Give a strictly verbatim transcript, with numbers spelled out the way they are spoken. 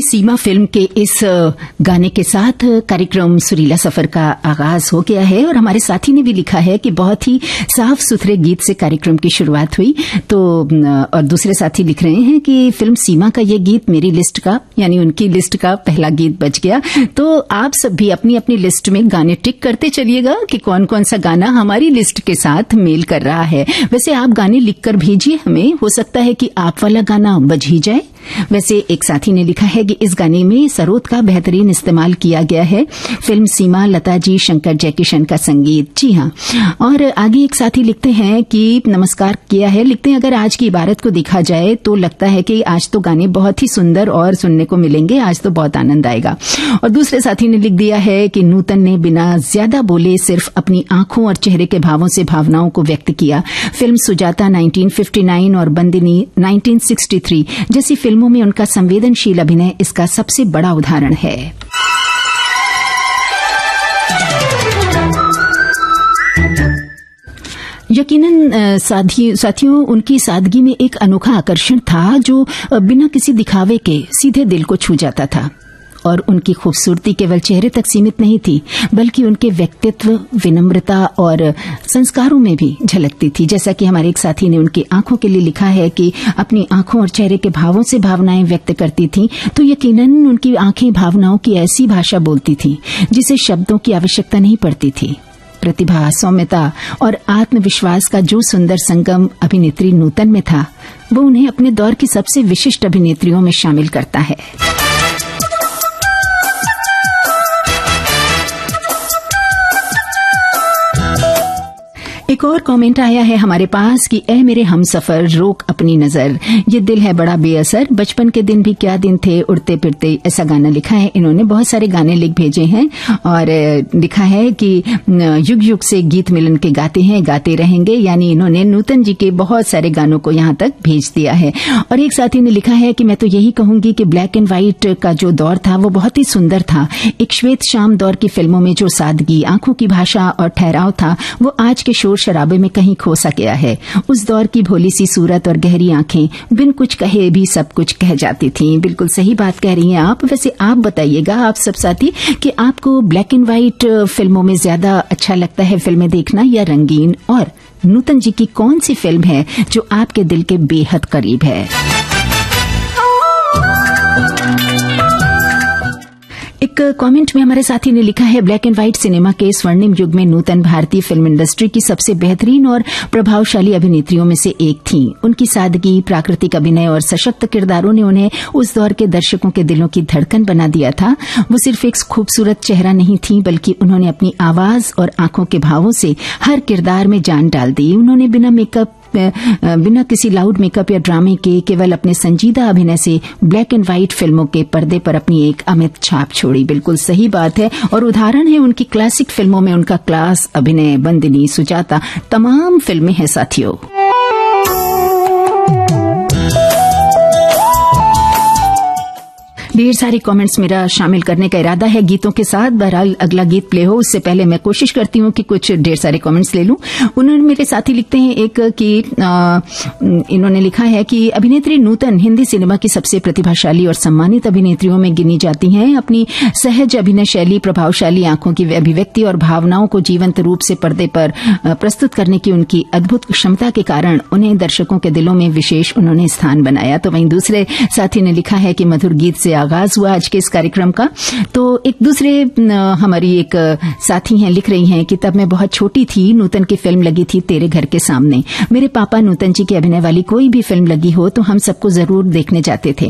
सीमा film के इस गाने के साथ कार्यक्रम सुरीला सफर का आगाज हो गया है और हमारे साथी ने भी लिखा है कि बहुत ही साफ सुथरे गीत से कार्यक्रम की शुरुआत हुई। तो और दूसरे साथी लिख रहे हैं कि फिल्म सीमा का ये गीत मेरी लिस्ट का यानी उनकी लिस्ट का पहला गीत बच गया। तो आप सब भी अपनी अपनी लिस्ट में गाने टिक करते चलिएगा कि कौन कौन सा गाना हमारी लिस्ट के साथ मेल कर रहा है। वैसे आप गाने लिखकर भेजिए हमें, हो सकता है कि आप वाला गाना बज ही जाए। वैसे एक साथी ने लिखा है कि इस गाने में सरोद का बेहतरीन इस्तेमाल किया गया है। फिल्म सीमा, लता जी, शंकर जयकिशन का संगीत। जी हाँ। और आगे एक साथी लिखते हैं कि नमस्कार किया है, लिखते हैं अगर आज की इबारत को देखा जाए तो लगता है कि आज तो गाने बहुत ही सुंदर और सुनने को मिलेंगे, आज तो बहुत आनंद आएगा। और दूसरे साथी ने लिख दिया है कि नूतन ने बिना ज्यादा बोले सिर्फ अपनी आंखों और चेहरे के भावों से भावनाओं को व्यक्त किया। Film Sujata nineteen fifty nine और बंदिनी नाइनटीन सिक्सटी थ्री जैसी फिल्मों में उनका संवेदनशील अभिनय इसका सबसे बड़ा उदाहरण है। यकीनन साथियों उनकी सादगी में एक अनोखा आकर्षण था जो बिना किसी दिखावे के सीधे दिल को छू जाता था। और उनकी खूबसूरती केवल चेहरे तक सीमित नहीं थी बल्कि उनके व्यक्तित्व, विनम्रता और संस्कारों में भी झलकती थी। जैसा कि हमारे एक साथी ने उनकी आंखों के लिए लिखा है कि अपनी आंखों और चेहरे के भावों से भावनाएं व्यक्त करती थीं, तो यकीनन उनकी आंखें भावनाओं की ऐसी भाषा बोलती थीं जिसे शब्दों की आवश्यकता नहीं पड़ती थी। प्रतिभा, सौम्यता और आत्मविश्वास का जो सुंदर संगम अभिनेत्री नूतन में था, वो उन्हें अपने दौर की सबसे विशिष्ट अभिनेत्रियों में शामिल करता है। एक और कमेंट आया है हमारे पास कि ए मेरे हमसफर रोक अपनी नजर, ये दिल है बड़ा बेअसर, बचपन के दिन भी क्या दिन थे, उड़ते फिरते, ऐसा गाना लिखा है। इन्होंने बहुत सारे गाने लिख भेजे हैं और लिखा है कि युग युग से गीत मिलन के गाते हैं, गाते रहेंगे। यानी इन्होंने नूतन जी के बहुत सारे गानों को यहां तक भेज दिया है। और एक साथी ने लिखा है कि मैं तो यही कहूंगी कि ब्लैक एंड व्हाइट का जो दौर था वो बहुत ही सुंदर था। एक श्वेत शाम दौर की फिल्मों में जो सादगी, आंखों की भाषा और ठहराव था वो आज के शोर शराबे में कहीं खो सा गया है। उस दौर की भोली सी सूरत और गहरी आंखें बिन कुछ कहे भी सब कुछ कह जाती थीं। बिल्कुल सही बात कह रही हैं आप। वैसे आप बताइएगा आप सब साथी कि आपको ब्लैक एंड व्हाइट फिल्मों में ज्यादा अच्छा लगता है फिल्में देखना या रंगीन, और नूतन जी की कौन सी फिल्म है जो आपके दिल के बेहद करीब है। एक कमेंट में हमारे साथी ने लिखा है ब्लैक एंड व्हाइट सिनेमा के स्वर्णिम युग में नूतन भारतीय फिल्म इंडस्ट्री की सबसे बेहतरीन और प्रभावशाली अभिनेत्रियों में से एक थीं। उनकी सादगी, प्राकृतिक अभिनय और सशक्त किरदारों ने उन्हें उस दौर के दर्शकों के दिलों की धड़कन बना दिया था। वो सिर्फ एक खूबसूरत चेहरा नहीं थी बल्कि उन्होंने अपनी आवाज और आंखों के भावों से हर किरदार में जान डाल दी। उन्होंने बिना मेकअप बिना किसी लाउड मेकअप या ड्रामे के केवल अपने संजीदा अभिनय से ब्लैक एंड व्हाइट फिल्मों के पर्दे पर अपनी एक अमिट छाप छोड़ी। बिल्कुल सही बात है और उदाहरण है उनकी क्लासिक फिल्मों में उनका क्लास अभिनय। बंदिनी, सुजाता, तमाम फिल्में हैं साथियों। ढेर सारे कमेंट्स मेरा शामिल करने का इरादा है गीतों के साथ। बहरहाल अगला गीत प्ले हो उससे पहले मैं कोशिश करती हूँ कि कुछ ढेर सारे कमेंट्स ले लूं। उन्होंने मेरे साथी लिखते हैं एक कि आ, इन्होंने लिखा है कि अभिनेत्री नूतन हिंदी सिनेमा की सबसे प्रतिभाशाली और सम्मानित अभिनेत्रियों में गिनी जाती हैं। अपनी सहज अभिनय शैली, प्रभावशाली आंखों की अभिव्यक्ति और भावनाओं को जीवंत रूप से पर्दे पर प्रस्तुत करने की उनकी अद्भुत क्षमता के कारण उन्हें दर्शकों के दिलों में विशेष उन्होंने स्थान बनाया। तो वहीं दूसरे साथी ने लिखा है कि मधुर गीत से आगाज हुआ आज के इस कार्यक्रम का। तो एक दूसरे हमारी एक साथी हैं लिख रही हैं कि तब मैं बहुत छोटी थी, नूतन की फिल्म लगी थी तेरे घर के सामने। मेरे पापा नूतन जी के अभिनय वाली कोई भी फिल्म लगी हो तो हम सबको जरूर देखने जाते थे।